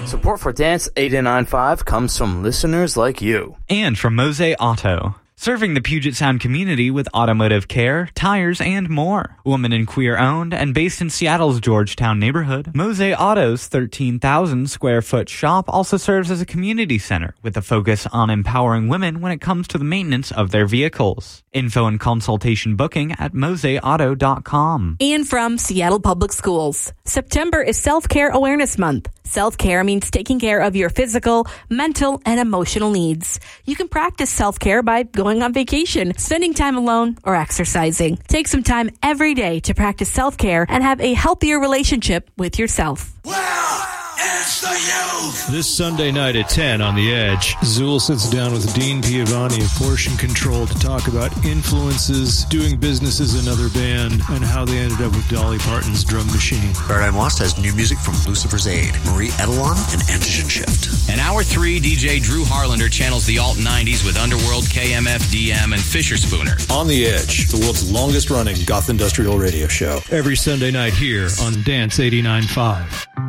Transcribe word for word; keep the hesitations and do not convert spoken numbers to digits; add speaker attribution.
Speaker 1: Support for Dance eighty-nine point five comes from listeners like you.
Speaker 2: And from Mose Auto, serving the Puget Sound community with automotive care, tires, and more. Woman and queer owned and based in Seattle's Georgetown neighborhood, Mose Auto's thirteen thousand square foot shop also serves as a community center with a focus on empowering women when it comes to the maintenance of their vehicles. Info and consultation booking at mose auto dot com.
Speaker 3: And from Seattle Public Schools, September is Self-Care Awareness Month. Self-care means taking care of your physical, mental, and emotional needs. You can practice self-care by going on vacation, spending time alone, or exercising. Take some time every day to practice self-care and have a healthier relationship with yourself.
Speaker 4: Wow! It's the youth!
Speaker 5: This Sunday night at ten on The Edge, Zool sits down with Dean Piavani of Portion Control to talk about influences, doing business as another band, and how they ended up with Dolly Parton's Drum Machine.
Speaker 6: Paradigm Lost has new music from Lucifer's Aid, Marie Edelon, and Antigen Shift.
Speaker 7: In Hour three, D J Drew Harlander channels the alt nineties with Underworld, K M F D M, and Fisher Spooner.
Speaker 8: On The Edge, the world's longest-running goth industrial radio show.
Speaker 5: Every Sunday night here on Dance eighty-nine point five.